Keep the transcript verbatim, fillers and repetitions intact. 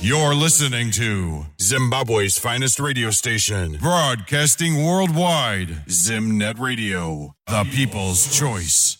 You're listening to Zimbabwe's finest radio station, broadcasting worldwide. Zimnet Radio, the people's choice.